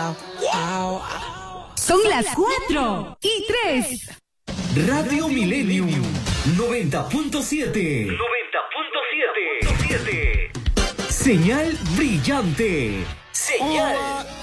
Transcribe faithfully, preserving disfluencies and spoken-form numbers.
Son las cuatro y tres. Radio Millennium noventa punto siete. noventa punto siete. Señal brillante. Señal